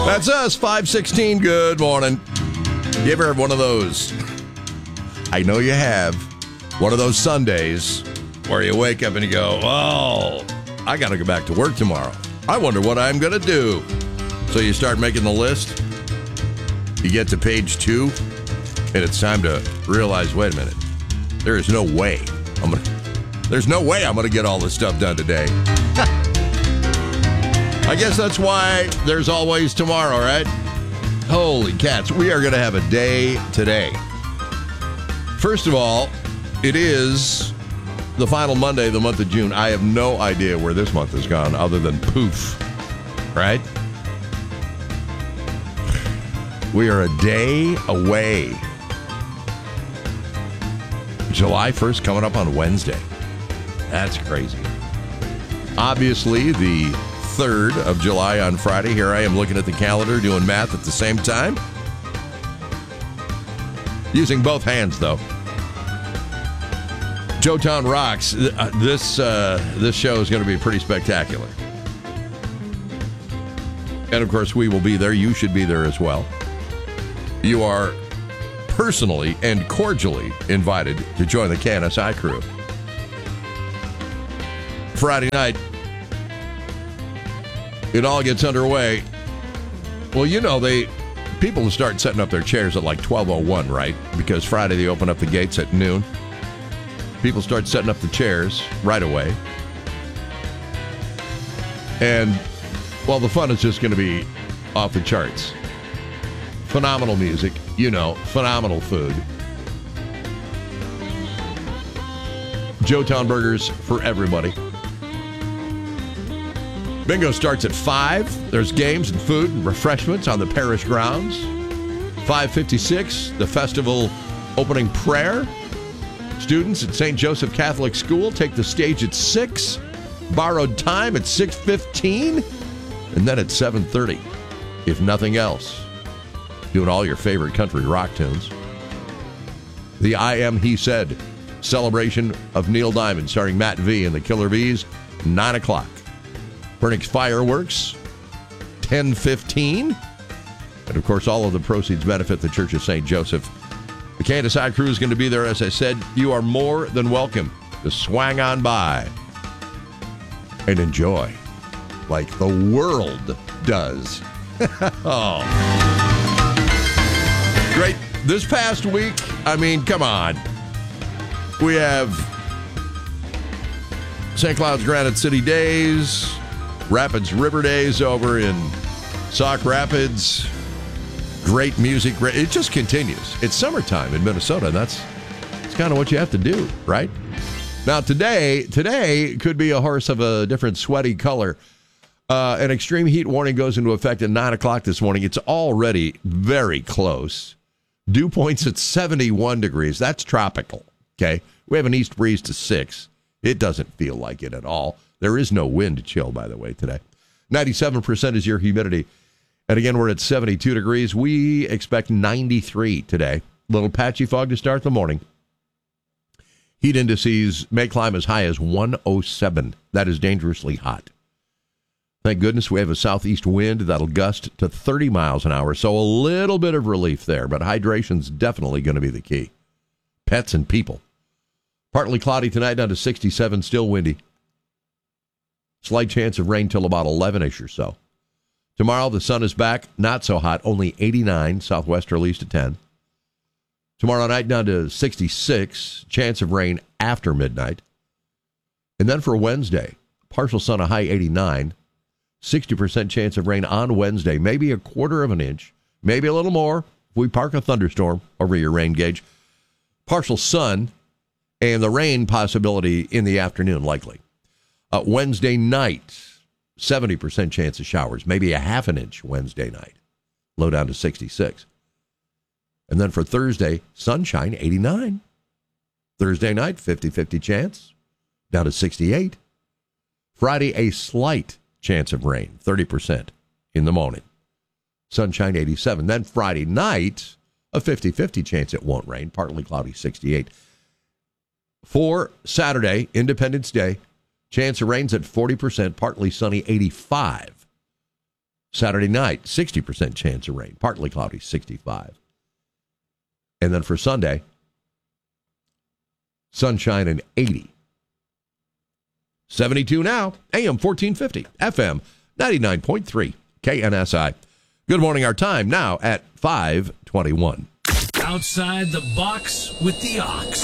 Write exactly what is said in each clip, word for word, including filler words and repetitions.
That's us, five sixteen. Good morning. You ever have one of those? I know you have. One of those Sundays where you wake up and you go, oh, I got to go back to work tomorrow. I wonder what I'm going to do. So you start making the list. You get to page two, and it's time to realize, wait a minute. There is no way I'm going to, there's no way I'm going to get all this stuff done today. I guess that's why there's always tomorrow, right? Holy cats. We are going to have a day today. First of all, it is the final Monday of the month of June. I have no idea where this month has gone other than poof, right? We are a day away. July first coming up on Wednesday. That's crazy. Obviously, the third of July on Friday. Here I am looking at the calendar, doing math at the same time. Using both hands, though. Joetown Rocks. Uh, this uh, this show is going to be pretty spectacular. And, of course, we will be there. You should be there as well. You are personally and cordially invited to join the K N S I crew. Friday night, it all gets underway. Well, you know, they people start setting up their chairs at like twelve oh one, right? Because Friday they open up the gates at noon. People start setting up the chairs right away. And, well, the fun is just going to be off the charts. Phenomenal music, you know, phenomenal food. Joetown Burgers for everybody. Bingo starts at five. There's games and food and refreshments on the parish grounds. five fifty-six, the festival opening prayer. Students at Saint Joseph Catholic School take the stage at six. Borrowed time at six fifteen. And then at seven thirty, if nothing else, doing all your favorite country rock tunes. The I Am He Said celebration of Neil Diamond starring Matt V and the Killer Bees, nine o'clock. Phoenix Fireworks, ten fifteen. And, of course, all of the proceeds benefit the Church of Saint Joseph. The K N S I crew is going to be there, as I said. You are more than welcome to swang on by and enjoy like the world does. Oh. Great. This past week, I mean, come on. We have Saint Cloud's Granite City Days, Rapids River Days over in Sauk Rapids. Great music. It just continues. It's summertime in Minnesota, and that's, that's kind of what you have to do, right? Now, today, today could be a horse of a different sweaty color. Uh, an extreme heat warning goes into effect at nine o'clock this morning. It's already very close. Dew points at seventy-one degrees. That's tropical, okay? We have an east breeze to six. It doesn't feel like it at all. There is no wind chill, by the way, today. ninety-seven percent is your humidity. And again, we're at seventy-two degrees. We expect ninety-three today. Little patchy fog to start the morning. Heat indices may climb as high as one oh seven. That is dangerously hot. Thank goodness we have a southeast wind that'll gust to thirty miles an hour, so a little bit of relief there, but hydration's definitely going to be the key. Pets and people. Partly cloudy tonight, down to sixty-seven, still windy. Slight chance of rain till about eleven-ish or so. Tomorrow, the sun is back, not so hot, only eighty-nine, southwesterlies to ten. Tomorrow night, down to sixty-six, chance of rain after midnight. And then for Wednesday, partial sun, a high eighty-nine, sixty percent chance of rain on Wednesday, maybe a quarter of an inch, maybe a little more if we park a thunderstorm over your rain gauge. Partial sun, and the rain possibility in the afternoon, likely. Uh, Wednesday night, seventy percent chance of showers, maybe a half an inch Wednesday night, low down to sixty-six. And then for Thursday, sunshine, eighty-nine. Thursday night, fifty-fifty chance, down to sixty-eight. Friday, a slight chance of rain, thirty percent in the morning. Sunshine, eighty-seven. Then Friday night, a fifty-fifty chance it won't rain, partly cloudy, sixty-eight. For Saturday, Independence Day, chance of rain's at forty percent, partly sunny, eighty-five. Saturday night, sixty percent chance of rain. Partly cloudy, sixty-five. And then for Sunday, sunshine and eighty. seventy-two now, A M fourteen fifty, F M ninety-nine point three, K N S I. Good morning, our time now at five twenty-one. Outside the box with the Ox.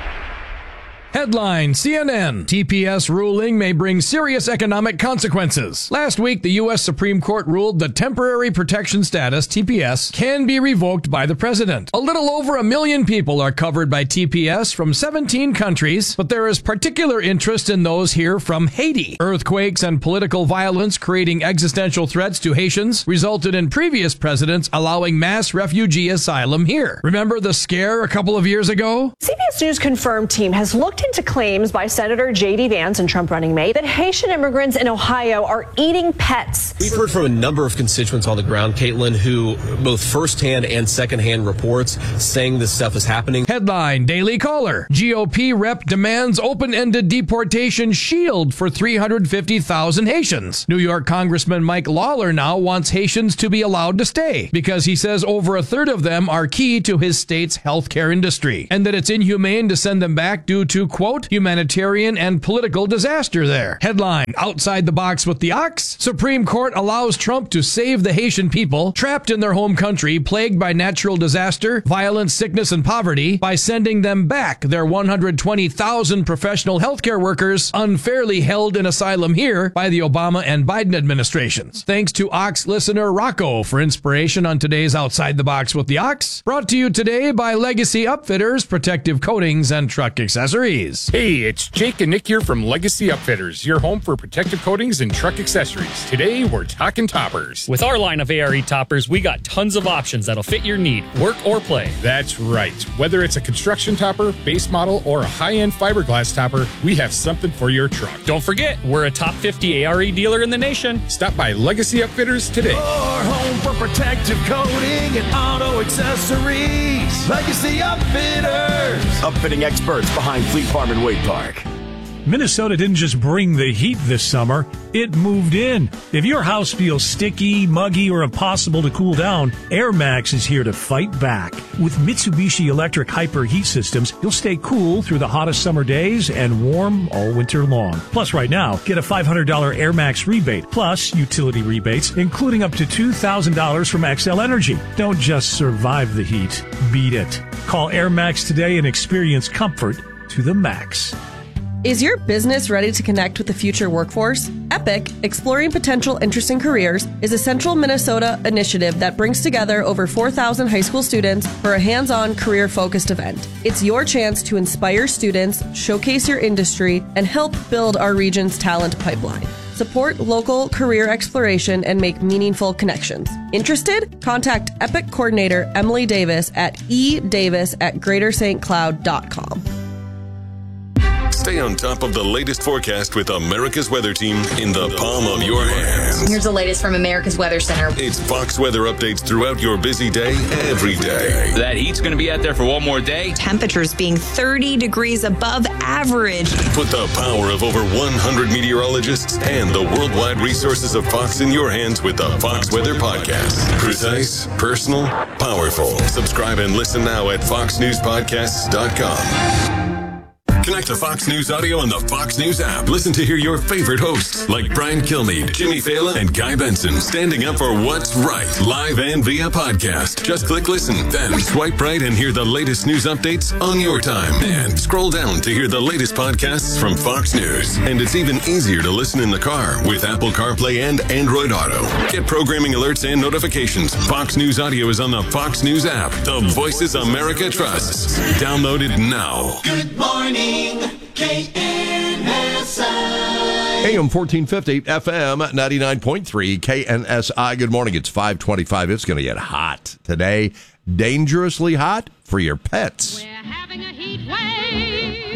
Headline, C N N. T P S ruling may bring serious economic consequences. Last week, the U S Supreme Court ruled that temporary protection status, T P S, can be revoked by the president. A little over a million people are covered by T P S from seventeen countries, but there is particular interest in those here from Haiti. Earthquakes and political violence creating existential threats to Haitians resulted in previous presidents allowing mass refugee asylum here. Remember the scare a couple of years ago? C B S News Confirmed team has looked into claims by Senator J D Vance and Trump running mate that Haitian immigrants in Ohio are eating pets. We've heard from a number of constituents on the ground, Caitlin, who both firsthand and secondhand reports saying this stuff is happening. Headline, Daily Caller. G O P rep demands open-ended deportation shield for three hundred fifty thousand Haitians. New York Congressman Mike Lawler now wants Haitians to be allowed to stay because he says over a third of them are key to his state's healthcare industry and that it's inhumane to send them back due to, quote, humanitarian and political disaster there. Headline, Outside the Box with the Ox. Supreme Court allows Trump to save the Haitian people trapped in their home country plagued by natural disaster, violence, sickness, and poverty by sending them back, their one hundred twenty thousand professional healthcare workers unfairly held in asylum here by the Obama and Biden administrations. Thanks to Ox listener Rocco for inspiration on today's Outside the Box with the Ox. Brought to you today by Legacy Upfitters, protective coatings, and truck accessories. Hey, it's Jake and Nick here from Legacy Upfitters, your home for protective coatings and truck accessories. Today, we're talking toppers. With our line of A R E toppers, we got tons of options that'll fit your need, work or play. That's right. Whether it's a construction topper, base model, or a high-end fiberglass topper, we have something for your truck. Don't forget, we're a top fifty A R E dealer in the nation. Stop by Legacy Upfitters today. Your home for protective coating and auto accessories. Legacy Upfitters. Upfitting experts behind Fleet Farm and Wade Park. Minnesota didn't just bring the heat this summer, it moved in. If your house feels sticky, muggy, or impossible to cool down, Air Max is here to fight back. With Mitsubishi electric hyper heat systems, you'll stay cool through the hottest summer days and warm all winter long. Plus, right now, get a five hundred dollars Air Max rebate, plus utility rebates, including up to two thousand dollars from Xcel Energy. Don't just survive the heat, beat it. Call Air Max today and experience comfort to the max. Is your business ready to connect with the future workforce? EPIC, Exploring Potential Interesting Careers, is a central Minnesota initiative that brings together over four thousand high school students for a hands-on, career-focused event. It's your chance to inspire students, showcase your industry, and help build our region's talent pipeline. Support local career exploration and make meaningful connections. Interested? Contact EPIC coordinator Emily Davis at edavis at greater st cloud dot com. Stay on top of the latest forecast with America's Weather Team in the palm of your hands. Here's the latest from America's Weather Center. It's Fox weather updates throughout your busy day, every day. That heat's going to be out there for one more day. Temperatures being thirty degrees above average. Put the power of over one hundred meteorologists and the worldwide resources of Fox in your hands with the Fox Weather Podcast. Precise, personal, powerful. Subscribe and listen now at fox news podcasts dot com. Connect to Fox News Audio on the Fox News app. Listen to hear your favorite hosts like Brian Kilmeade, Jimmy Fallon, and Guy Benson standing up for what's right, live and via podcast. Just click listen, then swipe right and hear the latest news updates on your time. And scroll down to hear the latest podcasts from Fox News. And it's even easier to listen in the car with Apple CarPlay and Android Auto. Get programming alerts and notifications. Fox News Audio is on the Fox News app. The voices America trusts. Download it now. Good morning. K N S I. A M fourteen fifty, F M ninety-nine point three, K N S I. Good morning. It's five twenty-five. It's going to get hot today. Dangerously hot for your pets. We're having a heat wave.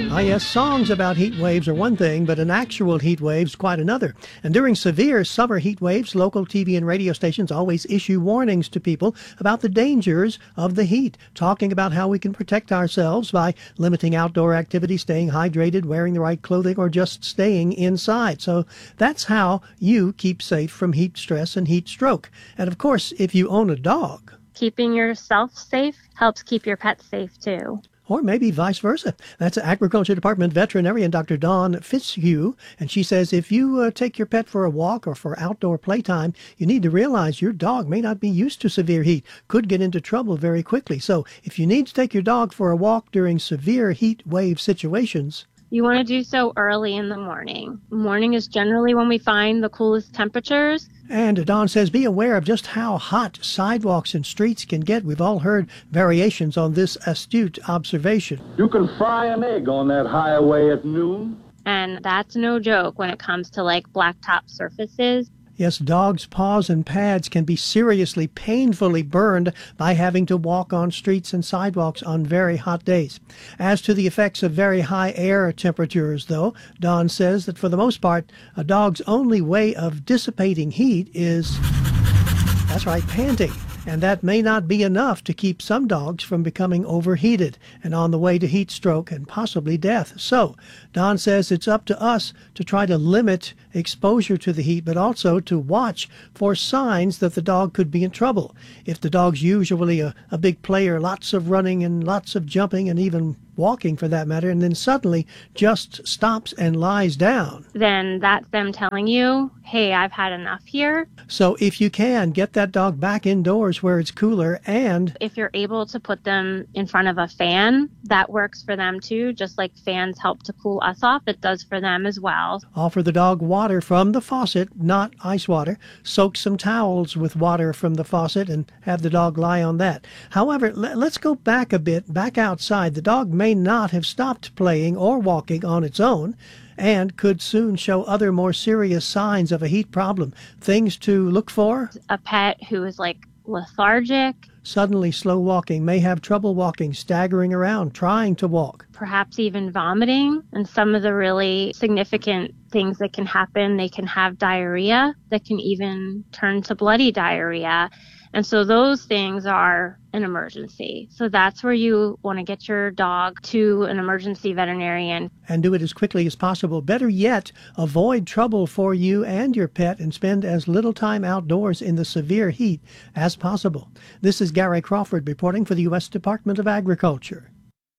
Ah, yes, songs about heat waves are one thing, but an actual heat wave's quite another. And during severe summer heat waves, local T V and radio stations always issue warnings to people about the dangers of the heat, talking about how we can protect ourselves by limiting outdoor activity, staying hydrated, wearing the right clothing, or just staying inside. So that's how you keep safe from heat stress and heat stroke. And of course, if you own a dog, keeping yourself safe helps keep your pet safe too. Or maybe vice versa. That's Agriculture Department veterinarian Doctor Dawn Fitzhugh, and she says if you uh, take your pet for a walk or for outdoor playtime, you need to realize your dog may not be used to severe heat, could get into trouble very quickly. So if you need to take your dog for a walk during severe heat wave situations, you want to do so early in the morning. Morning is generally when we find the coolest temperatures. And Don says be aware of just how hot sidewalks and streets can get. We've all heard variations on this astute observation. You can fry an egg on that highway at noon. And that's no joke when it comes to like blacktop surfaces. Yes, dogs' paws and pads can be seriously, painfully burned by having to walk on streets and sidewalks on very hot days. As to the effects of very high air temperatures, though, Don says that for the most part, a dog's only way of dissipating heat is, that's right, panting. And that may not be enough to keep some dogs from becoming overheated and on the way to heat stroke and possibly death. So, Don says it's up to us to try to limit exposure to the heat, but also to watch for signs that the dog could be in trouble. If the dog's usually a, a big player, lots of running and lots of jumping and even walking for that matter, and then suddenly just stops and lies down, then that's them telling you, hey, I've had enough here. So if you can, get that dog back indoors where it's cooler, and if you're able to put them in front of a fan, that works for them too. Just like fans help to cool us off, it does for them as well. Offer the dog water from the faucet, not ice water. Soak some towels with water from the faucet and have the dog lie on that. However, let's go back a bit, back outside. The dog may not have stopped playing or walking on its own and could soon show other more serious signs of a heat problem. Things to look for: a pet who is like lethargic, suddenly slow walking, may have trouble walking, staggering around, trying to walk, perhaps even vomiting. And some of the really significant things that can happen, they can have diarrhea that can even turn to bloody diarrhea. And so those things are an emergency. So that's where you want to get your dog to an emergency veterinarian. And do it as quickly as possible. Better yet, avoid trouble for you and your pet and spend as little time outdoors in the severe heat as possible. This is Gary Crawford reporting for the U S Department of Agriculture.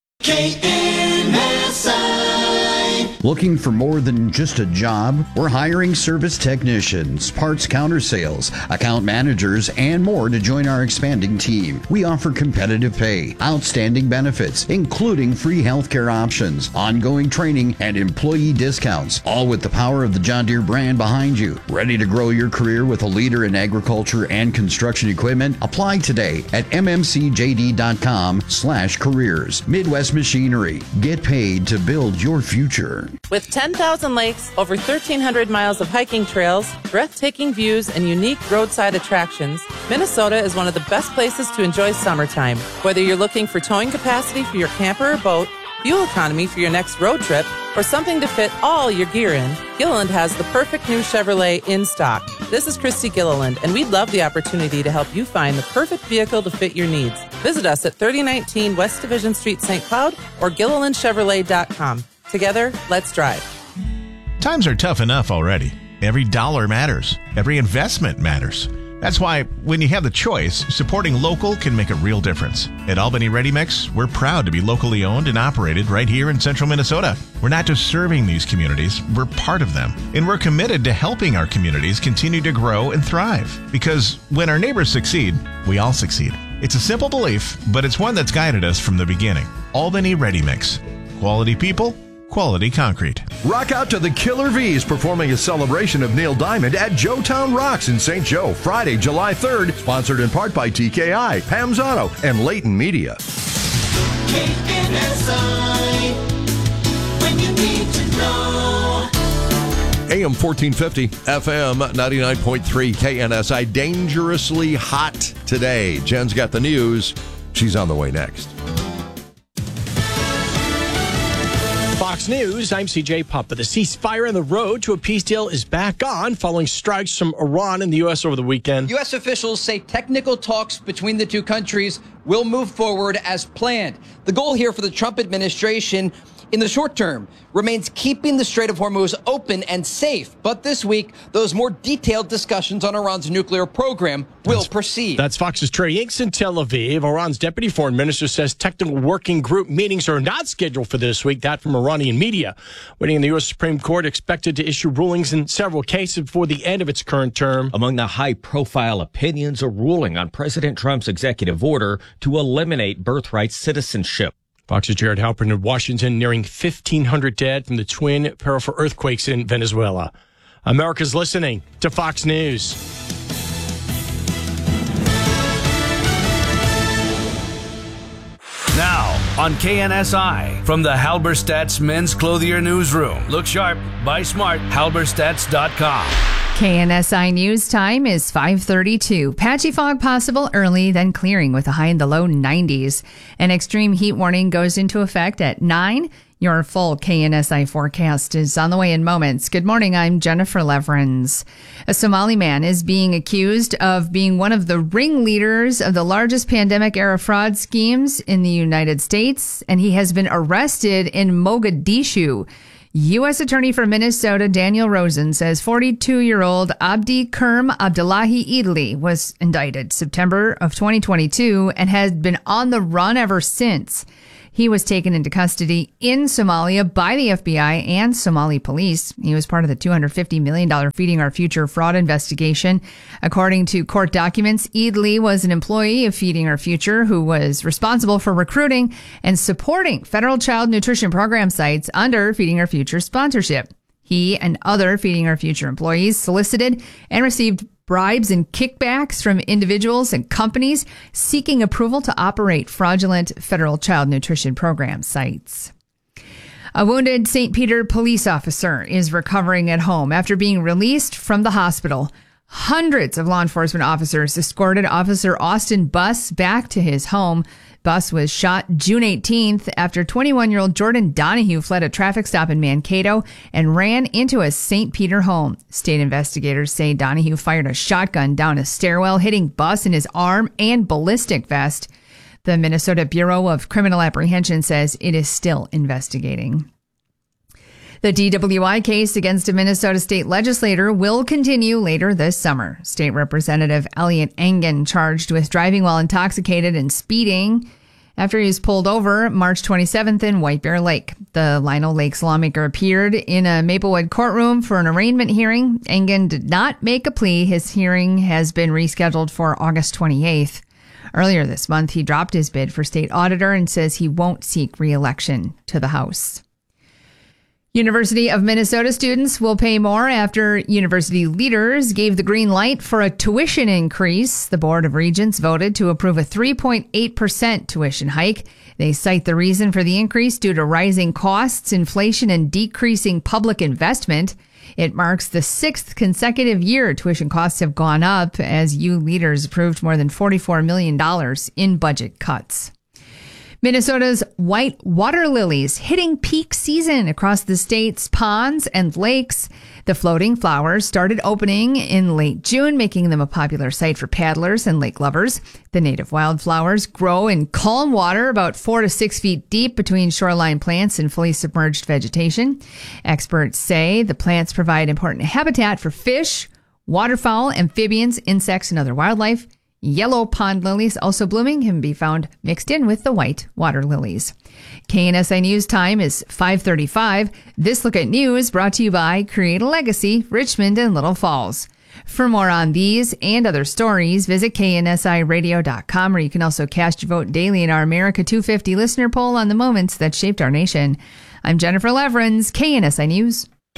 K N S I. Looking for more than just a job? We're hiring service technicians, parts counter sales, account managers, and more to join our expanding team. We offer competitive pay, outstanding benefits, including free healthcare options, ongoing training, and employee discounts, all with the power of the John Deere brand behind you. Ready to grow your career with a leader in agriculture and construction equipment? Apply today at mmcjd.com slash careers. Midwest Machinery. Get paid to build your future. With ten thousand lakes, over thirteen hundred miles of hiking trails, breathtaking views, and unique roadside attractions, Minnesota is one of the best places to enjoy summertime. Whether you're looking for towing capacity for your camper or boat, fuel economy for your next road trip, or something to fit all your gear in, Gilliland has the perfect new Chevrolet in stock. This is Christy Gilliland, and we'd love the opportunity to help you find the perfect vehicle to fit your needs. Visit us at thirty nineteen West Division Street, Saint Cloud, or Gilliland Chevrolet dot com. Together, let's drive. Times are tough enough already. Every dollar matters. Every investment matters. That's why when you have the choice, supporting local can make a real difference. At Albany Ready Mix, we're proud to be locally owned and operated right here in central Minnesota. We're not just serving these communities, we're part of them. And we're committed to helping our communities continue to grow and thrive. Because when our neighbors succeed, we all succeed. It's a simple belief, but it's one that's guided us from the beginning. Albany Ready Mix. Quality people, quality concrete. Rock out to the Killer V's performing a celebration of Neil Diamond at Joetown Rocks in Saint Joe, Friday, July third, sponsored in part by T K I, Pam's Auto, and Leighton Media. K N S I, when you need to know. A M fourteen fifty, F M ninety-nine point three, K N S I. Dangerously hot today. Jen's got the news. She's on the way next. Fox News, I'm C J Papa. The ceasefire on the road to a peace deal is back on following strikes from Iran and the U S over the weekend. U S officials say technical talks between the two countries will move forward as planned. The goal here for the Trump administration in the short term remains keeping the Strait of Hormuz open and safe. But this week, those more detailed discussions on Iran's nuclear program will that's, proceed. That's Fox's Trey Yanks in Tel Aviv. Iran's deputy foreign minister says technical working group meetings are not scheduled for this week. That from Iranian media. Waiting in the U S Supreme Court, expected to issue rulings in several cases before the end of its current term. Among the high-profile opinions, a ruling on President Trump's executive order to eliminate birthright citizenship. Fox's Jared Halpern in Washington, nearing fifteen hundred dead from the twin powerful earthquakes in Venezuela. America's listening to Fox News. Now on K N S I, from the Halberstadt's Men's Clothier Newsroom. Look sharp, buy smart, halberstadts dot com. K N S I News time is five thirty-two. Patchy fog possible early, then clearing with a high in the low nineties. An extreme heat warning goes into effect at nine. Your full K N S I forecast is on the way in moments. Good morning, I'm Jennifer Leverins. A Somali man is being accused of being one of the ringleaders of the largest pandemic-era fraud schemes in the United States, and he has been arrested in Mogadishu. U S Attorney for Minnesota Daniel Rosen says forty-two-year-old Abdi Kerm Abdullahi Idli was indicted September of twenty twenty-two and has been on the run ever since. He was taken into custody in Somalia by the F B I and Somali police. He was part of the two hundred fifty million dollars Feeding Our Future fraud investigation. According to court documents, Idli was an employee of Feeding Our Future who was responsible for recruiting and supporting federal child nutrition program sites under Feeding Our Future sponsorship. He and other Feeding Our Future employees solicited and received bribes and kickbacks from individuals and companies seeking approval to operate fraudulent federal child nutrition program sites. A wounded Saint Peter police officer is recovering at home after being released from the hospital. Hundreds of law enforcement officers escorted Officer Austin Buss back to his home. Buss was shot June eighteenth after twenty-one-year-old Jordan Donahue fled a traffic stop in Mankato and ran into a Saint Peter home. State investigators say Donahue fired a shotgun down a stairwell, hitting Buss in his arm and ballistic vest. The Minnesota Bureau of Criminal Apprehension says it is still investigating. The D W I case against a Minnesota state legislator will continue later this summer. State Representative Elliot Engen charged with driving while intoxicated and speeding after he was pulled over March twenty-seventh in White Bear Lake. The Lino Lakes lawmaker appeared in a Maplewood courtroom for an arraignment hearing. Engen did not make a plea. His hearing has been rescheduled for August twenty-eighth. Earlier this month, he dropped his bid for state auditor and says he won't seek re-election to the House. University of Minnesota students will pay more after university leaders gave the green light for a tuition increase. The Board of Regents voted to approve a three point eight percent tuition hike. They cite the reason for the increase due to rising costs, inflation, and decreasing public investment. It marks the sixth consecutive year tuition costs have gone up as U leaders approved more than forty-four million dollars in budget cuts. Minnesota's white water lilies hitting peak season across the state's ponds and lakes. The floating flowers started opening in late June, making them a popular site for paddlers and lake lovers. The native wildflowers grow in calm water about four to six feet deep between shoreline plants and fully submerged vegetation. Experts say the plants provide important habitat for fish, waterfowl, amphibians, insects, and other wildlife. Yellow pond lilies also blooming can be found mixed in with the white water lilies. K N S I News time is five thirty-five. This Look at News brought to you by Create a Legacy, Richmond and Little Falls. For more on these and other stories, visit K N S I radio dot com, where you can also cast your vote daily in our America two fifty listener poll on the moments that shaped our nation. I'm Jennifer Leverins, K N S I News.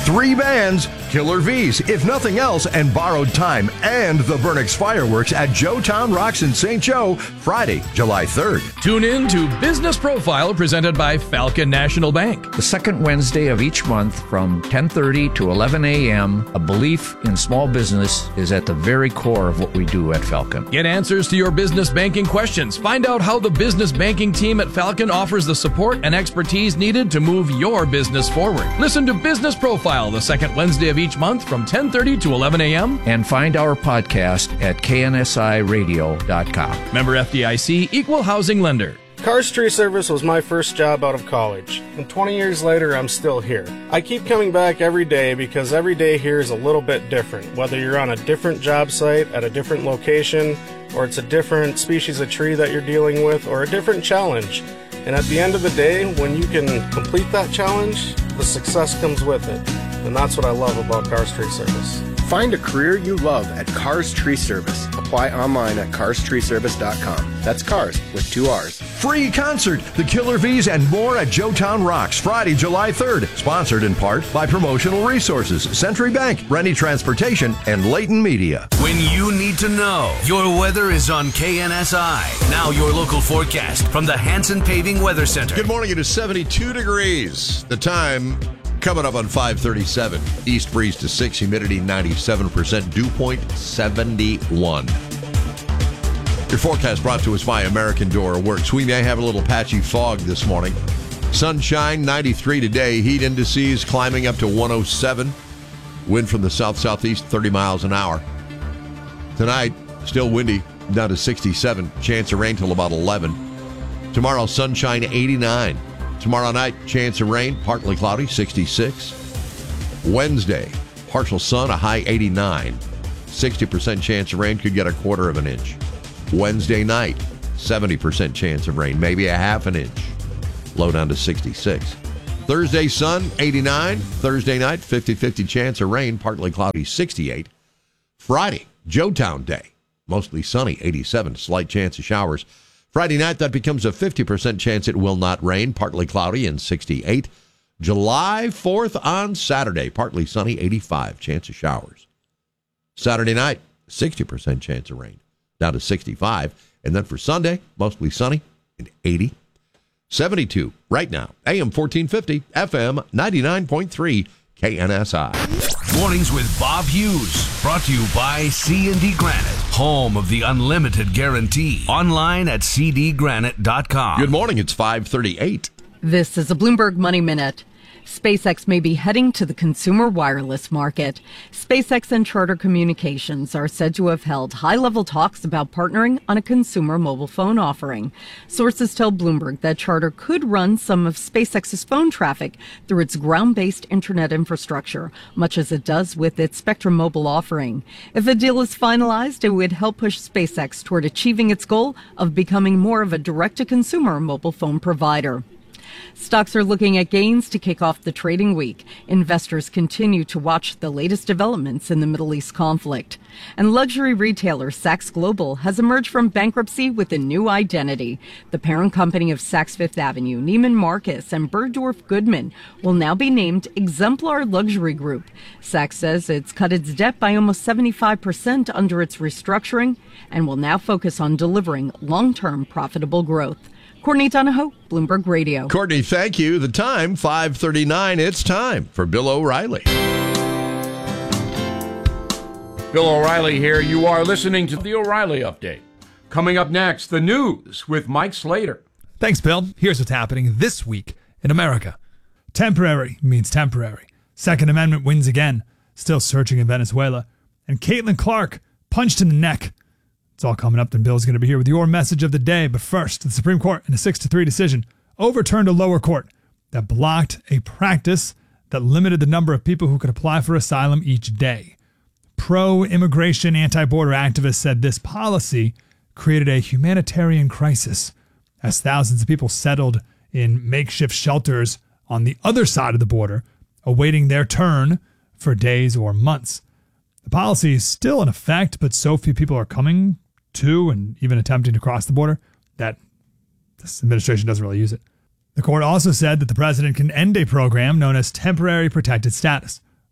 Three bands, Killer V's, If Nothing Else, and Borrowed Time, and the Burnix Fireworks at Joetown Rocks in Saint Joe, Friday, July third. Tune in to Business Profile presented by Falcon National Bank. The second Wednesday of each month from ten thirty to eleven a.m., a belief in small business is at the very core of what we do at Falcon. Get answers to your business banking questions. Find out how the business banking team at Falcon offers the support and expertise needed to move your business forward. Listen to Business Profile the second Wednesday of each month from ten thirty to eleven a.m. And find our podcast at K N S I radio dot com. Member F D I C, Equal Housing Lender. Cars Tree Service was my first job out of college, and twenty years later, I'm still here. I keep coming back every day because every day here is a little bit different, whether you're on a different job site at a different location, or it's a different species of tree that you're dealing with, or a different challenge. And at the end of the day, when you can complete that challenge, the success comes with it. And that's what I love about Cars Tree Service. Find a career you love at Cars Tree Service. Apply online at cars tree service dot com. That's cars with two R's. Free concert, the Killer V's, and more at Joetown Rocks, Friday, July third. Sponsored in part by Promotional Resources, Century Bank, Rennie Transportation, and Leighton Media. When you need to know, your weather is on K N S I. Now your local forecast from the Hanson Paving Weather Center. Good morning. It is seventy-two degrees. The time coming up on five thirty-seven. East breeze to six, humidity ninety-seven percent, dew point seventy-one. Your forecast brought to us by American Door Works. We may have a little patchy fog this morning. Sunshine, ninety-three today. Heat indices climbing up to one oh seven. Wind from the south-southeast, thirty miles an hour. Tonight, still windy, down to sixty-seven. Chance of rain till about eleven. Tomorrow, sunshine, eighty-nine. Tomorrow night, chance of rain, partly cloudy, sixty-six. Wednesday, partial sun, a high eighty-nine. sixty percent chance of rain, could get a quarter of an inch. Wednesday night, seventy percent chance of rain, maybe a half an inch. Low down to sixty-six. Thursday, sun, eighty-nine. Thursday night, fifty-fifty chance of rain, partly cloudy, sixty-eight. Friday, Joetown Day, mostly sunny, eighty-seven. Slight chance of showers. Friday night, that becomes a fifty percent chance it will not rain, partly cloudy, and sixty-eight. July fourth on Saturday, partly sunny, eighty-five. Chance of showers. Saturday night, sixty percent chance of rain, down to sixty-five. And then for Sunday, mostly sunny and eighty. seventy-two right now. A M fourteen fifty, F M ninety-nine point three, K N S I. Mornings with Bob Hughes. Brought to you by C and D Granite, home of the unlimited guarantee. Online at c d granite dot com. Good morning. It's five thirty-eight. This is a Bloomberg Money Minute. SpaceX may be heading to the consumer wireless market. SpaceX and Charter Communications are said to have held high-level talks about partnering on a consumer mobile phone offering. Sources tell Bloomberg that Charter could run some of SpaceX's phone traffic through its ground-based internet infrastructure, much as it does with its Spectrum Mobile offering. If a deal is finalized, it would help push SpaceX toward achieving its goal of becoming more of a direct-to-consumer mobile phone provider. Stocks are looking at gains to kick off the trading week. Investors continue to watch the latest developments in the Middle East conflict. And luxury retailer Saks Global has emerged from bankruptcy with a new identity. The parent company of Saks Fifth Avenue, Neiman Marcus, and Bergdorf Goodman will now be named Exemplar Luxury Group. Saks says it's cut its debt by almost seventy-five percent under its restructuring and will now focus on delivering long-term profitable growth. Courtney Donahoe, Bloomberg Radio. Courtney, thank you. The time, five thirty-nine. It's time for Bill O'Reilly. Bill O'Reilly here. You are listening to the O'Reilly Update. Coming up next, the news with Mike Slater. Thanks, Bill. Here's what's happening this week in America. Temporary means temporary. Second Amendment wins again. Still searching in Venezuela. And Caitlin Clark punched in the neck. It's all coming up, and Bill's going to be here with your message of the day. But first, the Supreme Court, in a six to three decision, overturned a lower court that blocked a practice that limited the number of people who could apply for asylum each day. Pro-immigration, anti-border activists said this policy created a humanitarian crisis as thousands of people settled in makeshift shelters on the other side of the border, awaiting their turn for days or months. The policy is still in effect, but so few people are coming to and even attempting to cross the border that this administration doesn't really use it. The court also said that the president can end a program known as temporary protected status,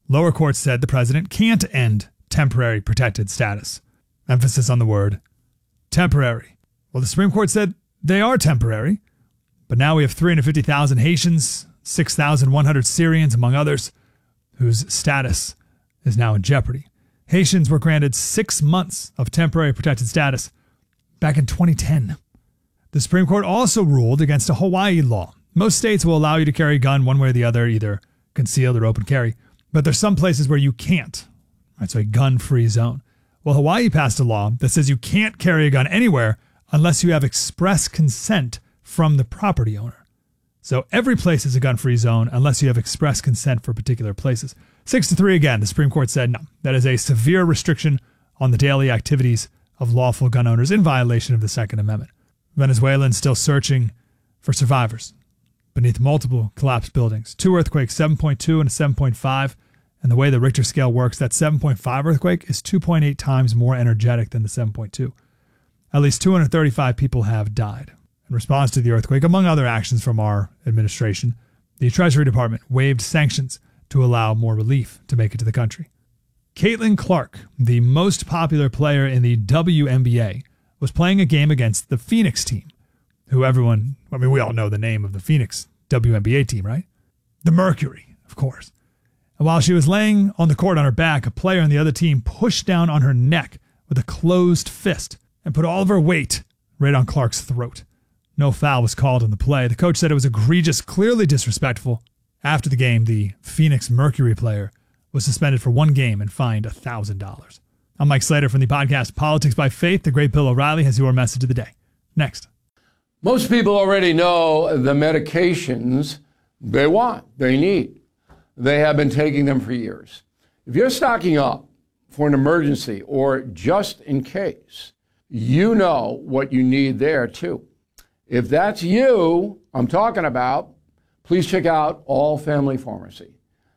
Lower courts said the president can't end temporary protected status. Emphasis on the word temporary. Well, the Supreme Court said they are temporary, but now we have three hundred fifty thousand Haitians, six thousand one hundred Syrians, among others, whose status is now in jeopardy. Haitians were granted six months of temporary protected status back in twenty ten. The Supreme Court also ruled against a Hawaii law. Most states will allow you to carry a gun one way or the other, either concealed or open carry, but there's some places where you can't. Right, so a gun-free zone. Well, Hawaii passed a law that says you can't carry a gun anywhere unless you have express consent from the property owner. So every place is a gun-free zone unless you have express consent for particular places. Six to three again, the Supreme Court said no. That is a severe restriction on the daily activities of lawful gun owners in violation of the Second Amendment. Venezuelans still searching for survivors beneath multiple collapsed buildings. Two earthquakes, seven point two and a seven point five. And the way the Richter scale works, that seven point five earthquake is two point eight times more energetic than the seven point two. At least two hundred thirty-five people have died. In response to the earthquake, among other actions from our administration, the Treasury Department waived sanctions to allow more relief to make it to the country. Caitlin Clark, the most popular player in the W N B A, was playing a game against the Phoenix team, who everyone, I mean, we all know the name of the Phoenix W N B A team, right? The Mercury, of course. And while she was laying on the court on her back, a player on the other team pushed down on her neck with a closed fist and put all of her weight right on Clark's throat. No foul was called in the play. The coach said it was egregious, clearly disrespectful. After the game, the Phoenix Mercury player was suspended for one game and fined one thousand dollars. I'm Mike Slater from the podcast Politics by Faith. The great Bill O'Reilly has your message of the day. Next. Most people already know the medications they want, they need. They have been taking them for years. If you're stocking up for an emergency or just in case, you know what you need there too. If that's you I'm talking about, please check out All Family Pharmacy.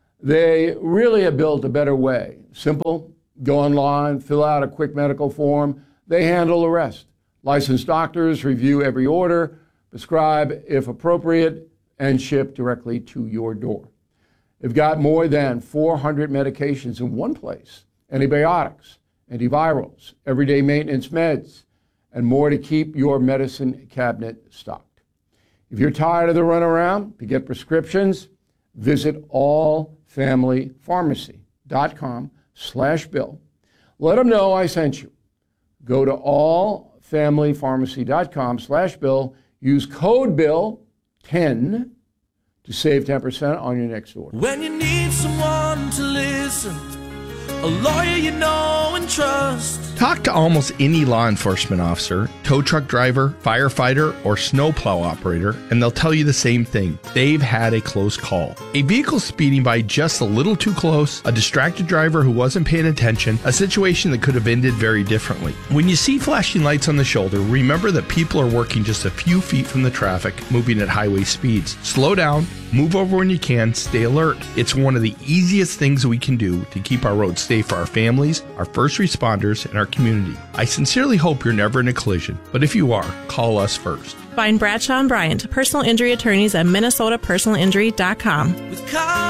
They really have built a better way. Simple, go online, fill out a quick medical form. They handle the rest. Licensed doctors review every order, prescribe if appropriate, and ship directly to your door. They've got more than four hundred medications in one place. Antibiotics, antivirals, everyday maintenance meds, and more to keep your medicine cabinet stocked. If you're tired of the runaround to get prescriptions, visit allfamilypharmacy.com slash bill. Let them know I sent you. Go to allfamilypharmacy.com slash bill. Use code bill ten to save ten percent on your next order. When you need someone to listen, a lawyer you know and trust. Talk to almost any law enforcement officer, tow truck driver, firefighter, or snowplow operator, and they'll tell you the same thing. They've had a close call. A vehicle speeding by just a little too close, a distracted driver who wasn't paying attention, a situation that could have ended very differently. When you see flashing lights on the shoulder, remember that people are working just a few feet from the traffic, moving at highway speeds. Slow down, move over when you can, stay alert. It's one of the easiest things we can do to keep our roads safe for our families, our first responders, and our community. I sincerely hope you're never in a collision, but if you are, call us first. Find Bradshaw and Bryant, personal injury attorneys at minnesota personal injury dot com. With car